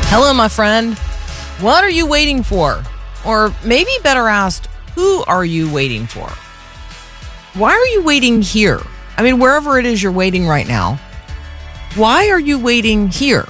Hello, my friend. What are you waiting for? Or maybe better asked, who are you waiting for? Why are you waiting here? I mean, wherever it is you're waiting right now, why are you waiting here?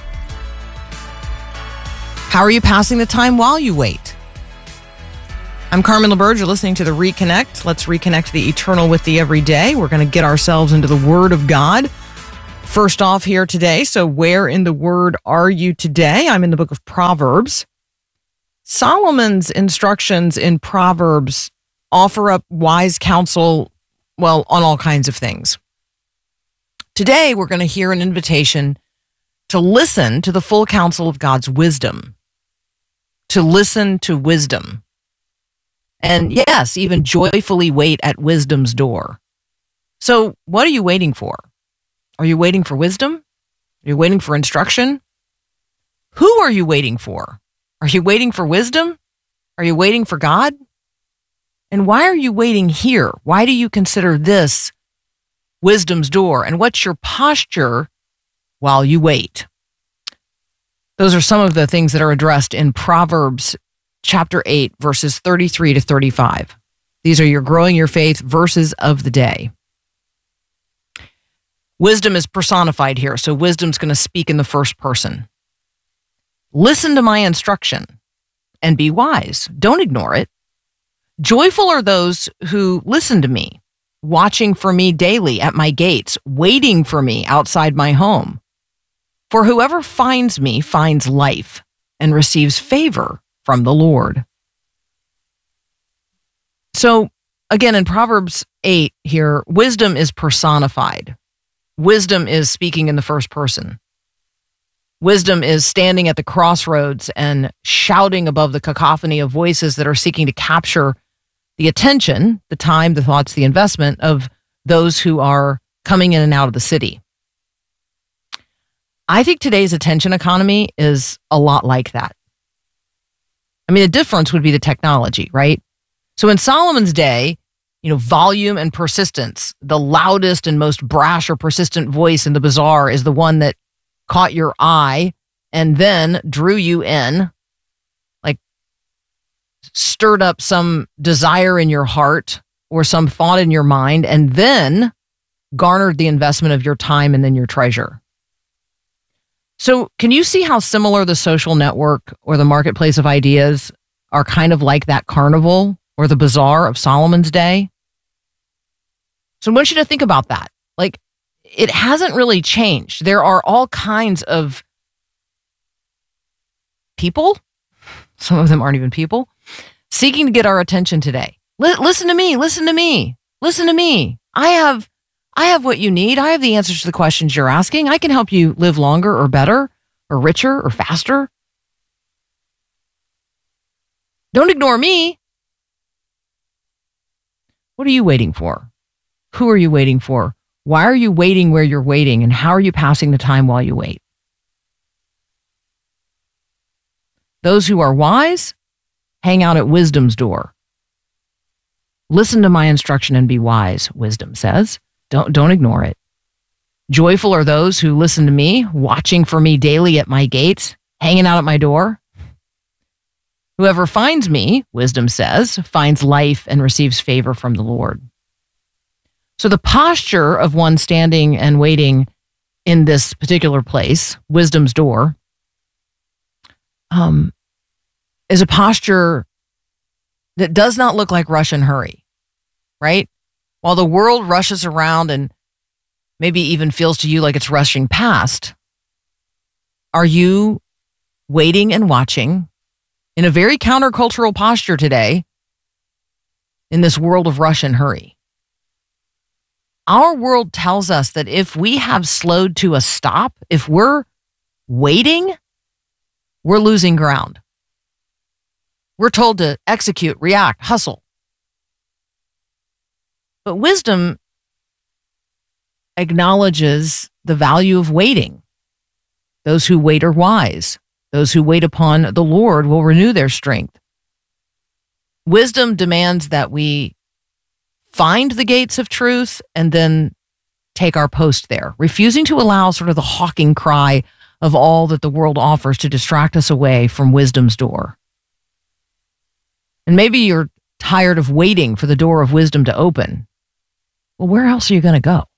How are you passing the time while you wait? I'm Carmen LaBerge. You're listening to the Reconnect. Let's reconnect the eternal with the everyday. We're going to get ourselves into the Word of God. First off here today, so where in the Word are you today? I'm in the book of Proverbs. Solomon's instructions in Proverbs offer up wise counsel, well, on all kinds of things. Today, we're going to hear an invitation to listen to the full counsel of God's wisdom. To listen to wisdom. And yes, even joyfully wait at wisdom's door. So, what are you waiting for? Are you waiting for wisdom? Are you waiting for instruction? Who are you waiting for? Are you waiting for wisdom? Are you waiting for God? And why are you waiting here? Why do you consider this wisdom's door? And what's your posture while you wait? Those are some of the things that are addressed in Proverbs chapter 8, verses 33 to 35. These are your growing your faith verses of the day. Wisdom is personified here, so wisdom's going to speak in the first person. Listen to my instruction and be wise. Don't ignore it. Joyful are those who listen to me, watching for me daily at my gates, waiting for me outside my home. For whoever finds me finds life and receives favor from the Lord. So, again, in Proverbs 8 here, wisdom is personified. Wisdom is speaking in the first person. Wisdom is standing at the crossroads and shouting above the cacophony of voices that are seeking to capture the attention, the time, the thoughts, the investment of those who are coming in and out of the city. I think today's attention economy is a lot like that. I mean, the difference would be the technology, right? So in Solomon's day, volume and persistence, the loudest and most brash or persistent voice in the bazaar is the one that caught your eye and then drew you in, like stirred up some desire in your heart or some thought in your mind, and then garnered the investment of your time and then your treasure. So can you see how similar the social network or the marketplace of ideas are kind of like that carnival or the bazaar of Solomon's day? So I want you to think about that. Like, it hasn't really changed. There are all kinds of people, some of them aren't even people, seeking to get our attention today. Listen to me, listen to me, listen to me. I have what you need. I have the answers to the questions you're asking. I can help you live longer or better or richer or faster. Don't ignore me. What are you waiting for? Who are you waiting for? Why are you waiting where you're waiting? And how are you passing the time while you wait? Those who are wise hang out at wisdom's door. Listen to my instruction and be wise, wisdom says. Don't ignore it. Joyful are those who listen to me, watching for me daily at my gates, hanging out at my door. Whoever finds me, wisdom says, finds life and receives favor from the Lord. So the posture of one standing and waiting in this particular place, wisdom's door, is a posture that does not look like rush and hurry, right? While the world rushes around and maybe even feels to you like it's rushing past, are you waiting and watching in a very countercultural posture today in this world of rush and hurry? Our world tells us that if we have slowed to a stop, if we're waiting, we're losing ground. We're told to execute, react, hustle. But wisdom acknowledges the value of waiting. Those who wait are wise. Those who wait upon the Lord will renew their strength. Wisdom demands that we find the gates of truth and then take our post there, refusing to allow sort of the hawking cry of all that the world offers to distract us away from wisdom's door. And maybe you're tired of waiting for the door of wisdom to open. Well, where else are you going to go?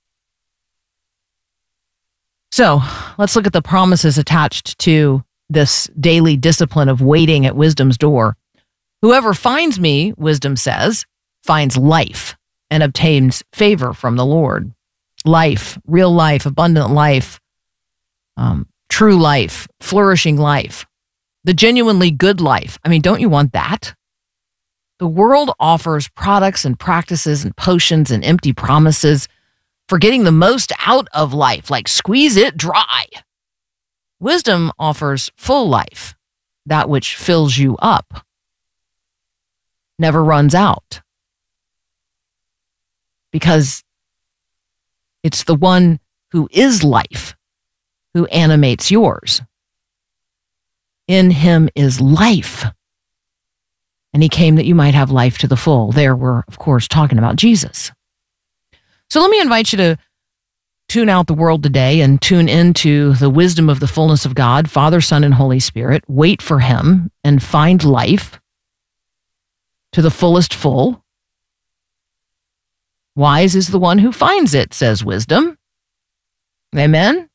So let's look at the promises attached to this daily discipline of waiting at wisdom's door. Whoever finds me, wisdom says, finds life and obtains favor from the Lord. Life, real life, abundant life, true life, flourishing life, the genuinely good life. I mean, don't you want that? The world offers products and practices and potions and empty promises for getting the most out of life, like squeeze it dry. Wisdom offers full life, that which fills you up, never runs out, because it's the one who is life who animates yours. In him is life, and he came that you might have life to the full. There we're, of course, talking about Jesus. So let me invite you to tune out the world today and tune into the wisdom of the fullness of God, Father, Son, and Holy Spirit. Wait for him and find life to the fullest full. Wise is the one who finds it, says wisdom. Amen?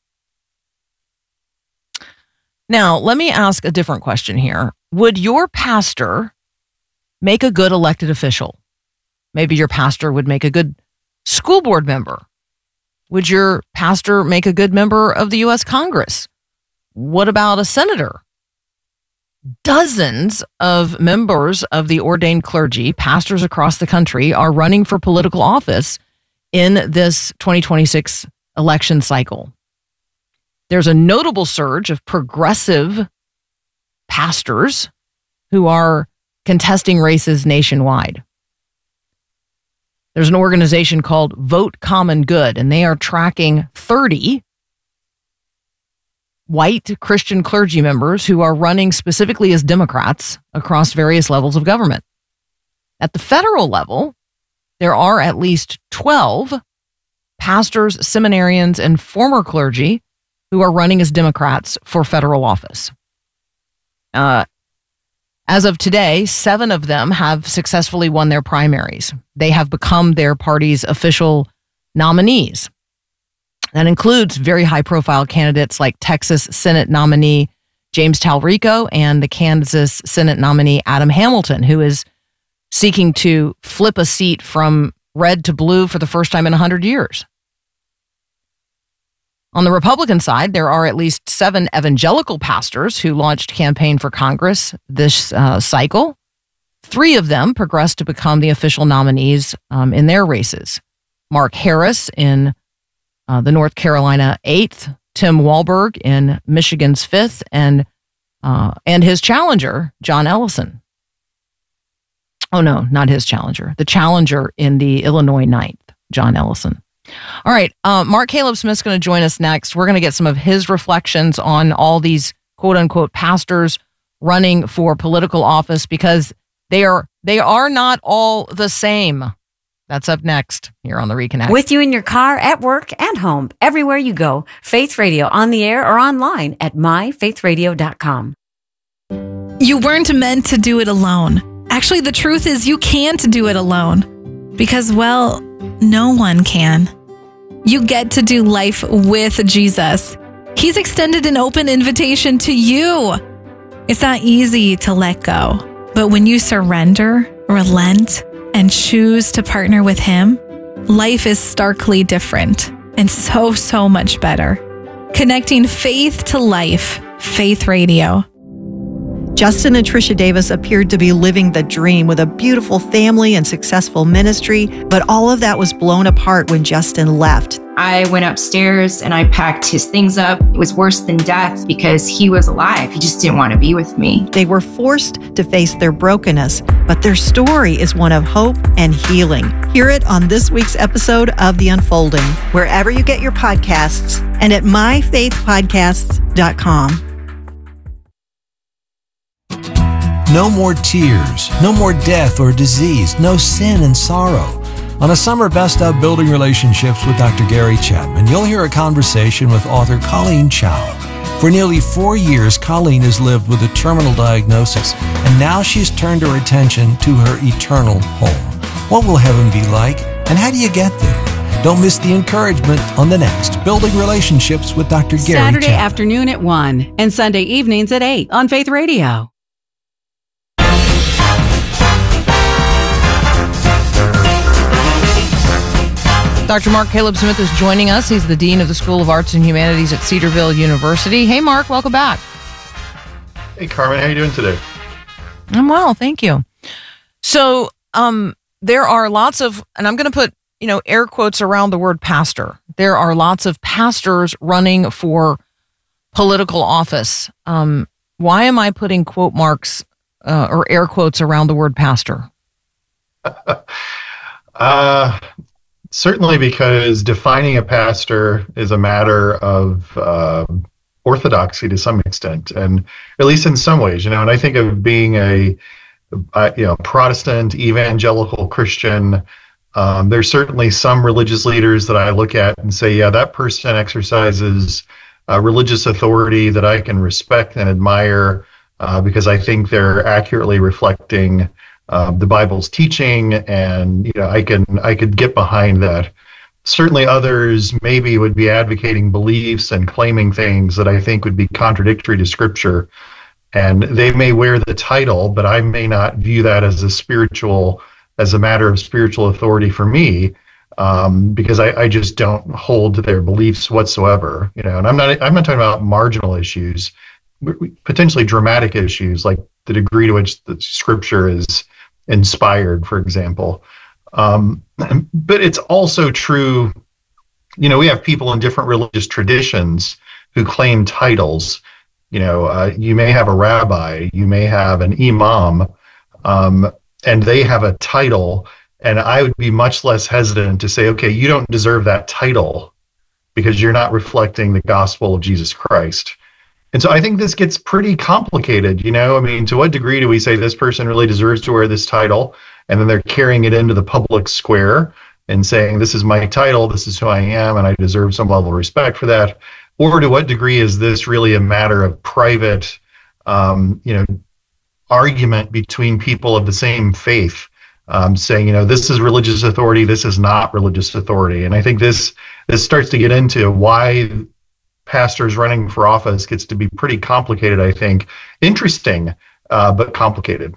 Now, let me ask a different question here. Would your pastor make a good elected official? Maybe your pastor would make a good school board member. Would your pastor make a good member of the U.S. Congress? What about a senator? Dozens of members of the ordained clergy, pastors across the country, are running for political office in this 2026 election cycle. There's a notable surge of progressive pastors who are contesting races nationwide. There's an organization called Vote Common Good, and they are tracking 30 white Christian clergy members who are running specifically as Democrats across various levels of government. At the federal level, there are at least 12 pastors, seminarians, and former clergy who are running as Democrats for federal office. As of today, 7 of them have successfully won their primaries. They have become their party's official nominees. That includes very high-profile candidates like Texas Senate nominee James Talrico and the Kansas Senate nominee Adam Hamilton, who is seeking to flip a seat from red to blue for the first time in 100 years. On the Republican side, there are at least 7 evangelical pastors who launched campaign for Congress this cycle. 3 of them progressed to become the official nominees in their races. Mark Harris in the North Carolina 8th, Tim Walberg in Michigan's 5th, and his challenger, John Ellison. Oh, no, not his challenger. The challenger in the Illinois 9th, John Ellison. All right, Mark Caleb Smith's going to join us next. We're going to get some of his reflections on all these quote-unquote pastors running for political office, because they are not all the same. That's up next here on the Reconnect. With you in your car, at work, and home, everywhere you go, Faith Radio, on the air or online at myfaithradio.com. You weren't meant to do it alone. Actually, the truth is you can't do it alone because, well, no one can. You get to do life with Jesus. He's extended an open invitation to you. It's not easy to let go, but when you surrender, relent, and choose to partner with him, life is starkly different and so much better. Connecting faith to life, Faith Radio. Justin and Trisha Davis appeared to be living the dream with a beautiful family and successful ministry, but all of that was blown apart when Justin left. I went upstairs and I packed his things up. It was worse than death because he was alive. He just didn't want to be with me. They were forced to face their brokenness, but their story is one of hope and healing. Hear it on this week's episode of The Unfolding, wherever you get your podcasts, and at myfaithpodcasts.com. No more tears, no more death or disease, no sin and sorrow. On a summer best of Building Relationships with Dr. Gary Chapman, you'll hear a conversation with author Colleen Chow. For nearly 4 years, Colleen has lived with a terminal diagnosis, and now she's turned her attention to her eternal home. What will heaven be like, and how do you get there? Don't miss the encouragement on the next Building Relationships with Dr. Gary Saturday Chapman. afternoon at 1 and Sunday evenings at 8 on Faith Radio. Dr. Mark Caleb Smith is joining us. He's the Dean of the School of Arts and Humanities at Cedarville University. Hey, Mark, welcome back. Hey, Carmen, how you doing today? I'm well, thank you. So there are lots of, and I'm going to put, air quotes around the word pastor. There are lots of pastors running for political office. Why am I putting quote marks or air quotes around the word pastor? Certainly because defining a pastor is a matter of orthodoxy to some extent, and at least in some ways, and I think of being a Protestant, evangelical Christian. There's certainly some religious leaders that I look at and say, yeah, that person exercises religious authority that I can respect and admire because I think they're accurately reflecting the Bible's teaching, and I could get behind that. Certainly others maybe would be advocating beliefs and claiming things that I think would be contradictory to Scripture, and they may wear the title, but I may not view that as a matter of spiritual authority for me, because I just don't hold to their beliefs whatsoever. And I'm not talking about marginal issues, potentially dramatic issues like the degree to which the Scripture is inspired, for example. But it's also true, we have people in different religious traditions who claim titles. You may have a rabbi, you may have an imam, and they have a title, and I would be much less hesitant to say, okay, you don't deserve that title because you're not reflecting the gospel of Jesus Christ. And so I think this gets pretty complicated, to what degree do we say this person really deserves to wear this title, and then they're carrying it into the public square and saying, this is my title, this is who I am, and I deserve some level of respect for that? Or to what degree is this really a matter of private, argument between people of the same faith, saying, this is religious authority, this is not religious authority? And I think this starts to get into why pastors running for office gets to be pretty complicated, I think. Interesting, but complicated.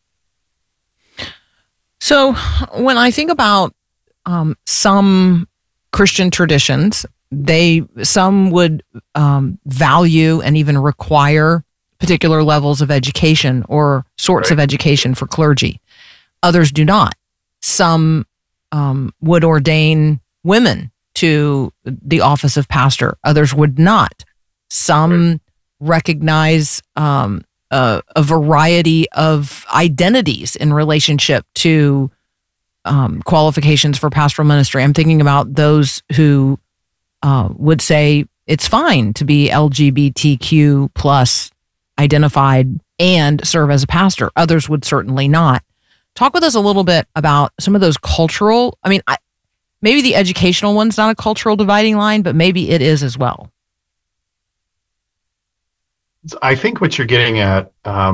So when I think about some Christian traditions, some would value and even require particular levels of education or sorts of education for clergy. Others do not. Some would ordain women to the office of pastor. Others would not. Some recognize a variety of identities in relationship to qualifications for pastoral ministry. I'm thinking about those who would say it's fine to be LGBTQ plus identified and serve as a pastor. Others would certainly not. Talk with us a little bit about some of those cultural, maybe the educational one's not a cultural dividing line, but maybe it is as well. I think what you're getting at,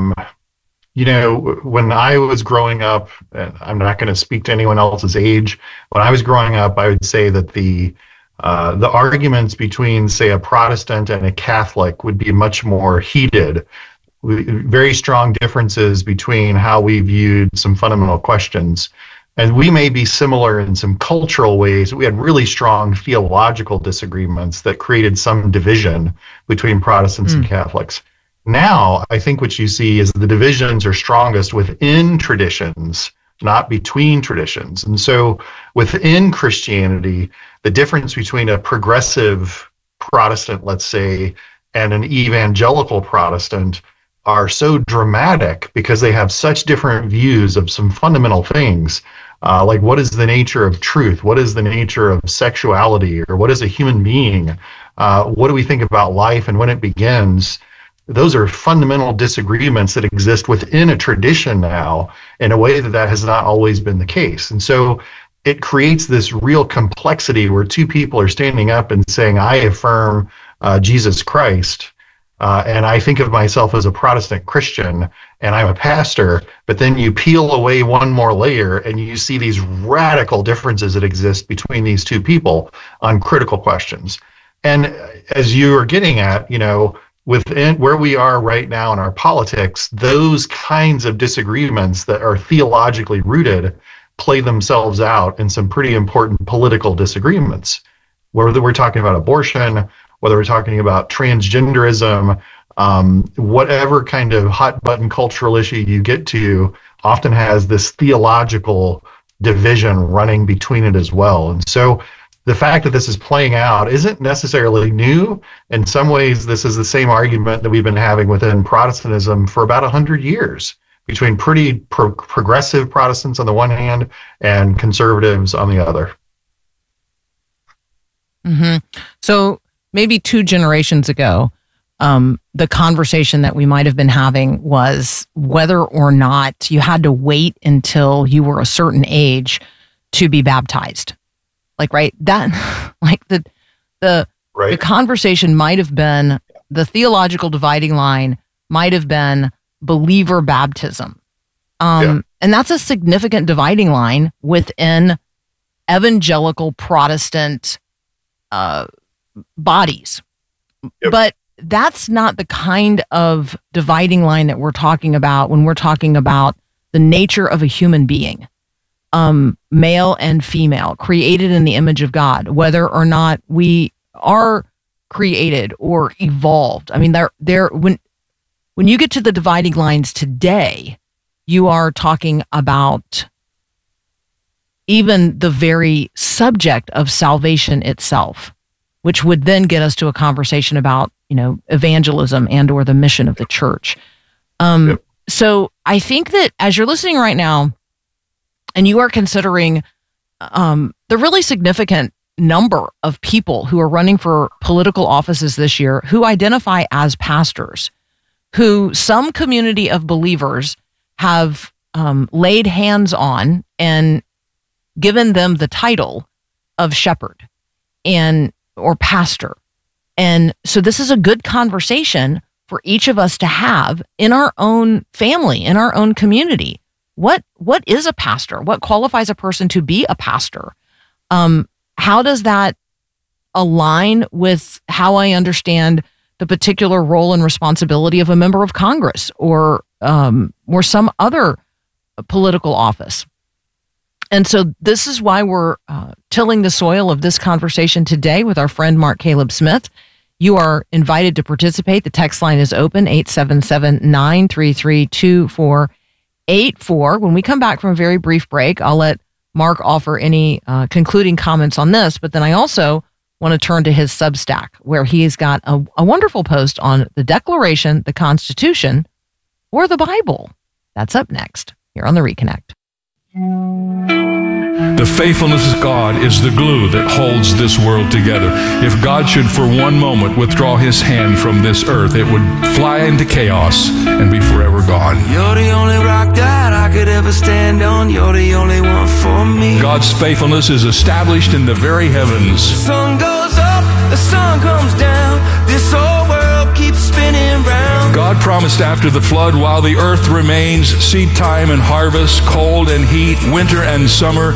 when I was growing up, and I'm not going to speak to anyone else's age, when I was growing up, I would say that the arguments between, say, a Protestant and a Catholic would be much more heated. Very strong differences between how we viewed some fundamental questions. And we may be similar in some cultural ways. We had really strong theological disagreements that created some division between Protestants and Catholics. Now, I think what you see is the divisions are strongest within traditions, not between traditions. And so within Christianity, the difference between a progressive Protestant, let's say, and an evangelical Protestant are so dramatic because they have such different views of some fundamental things. Like, what is the nature of truth? What is the nature of sexuality? Or what is a human being? What do we think about life and when it begins? Those are fundamental disagreements that exist within a tradition now in a way that has not always been the case. And so it creates this real complexity where two people are standing up and saying, I affirm Jesus Christ. And I think of myself as a Protestant Christian, and I'm a pastor, but then you peel away one more layer and you see these radical differences that exist between these two people on critical questions. And as you are getting at, within where we are right now in our politics, those kinds of disagreements that are theologically rooted play themselves out in some pretty important political disagreements. Whether we're talking about abortion, whether we're talking about transgenderism, whatever kind of hot button cultural issue you get to often has this theological division running between it as well. And so the fact that this is playing out isn't necessarily new. In some ways, this is the same argument that we've been having within Protestantism for about 100 years, between pretty progressive Protestants on the one hand and conservatives on the other. Mm-hmm. So maybe 2 generations ago, the conversation that we might have been having was whether or not you had to wait until you were a certain age to be baptized. The conversation might have been, the theological dividing line might have been believer baptism. And that's a significant dividing line within evangelical Protestant bodies. Yep. But that's not the kind of dividing line that we're talking about when we're talking about the nature of a human being. Male and female, created in the image of God, whether or not we are created or evolved. I mean, when you get to the dividing lines today, you are talking about even the very subject of salvation itself, which would then get us to a conversation about, evangelism and or the mission of the church. So I think that as you're listening right now, and you are considering the really significant number of people who are running for political offices this year who identify as pastors, who some community of believers have laid hands on and given them the title of shepherd or pastor. And so this is a good conversation for each of us to have in our own family, in our own community. What is a pastor? What qualifies a person to be a pastor? How does that align with how I understand the particular role and responsibility of a member of Congress or some other political office? And so this is why we're tilling the soil of this conversation today with our friend Mark Caleb Smith. You are invited to participate. The text line is open, 877-933-2484. When we come back from a very brief break, I'll let Mark offer any concluding comments on this, but then I also want to turn to his Substack, where he's got a wonderful post on the Declaration, the Constitution, or the Bible. That's up next here on The Reconnect. The faithfulness of God is the glue that holds this world together. If God should for one moment withdraw his hand from this earth, it would fly into chaos and be forever gone. You're the only rock that I could ever stand on. You're the only one for me. God's faithfulness is established in the very heavens. The sun goes up, the sun comes down. This whole world keeps spinning round. God promised after the flood, while the earth remains, seed time and harvest, cold and heat, winter and summer,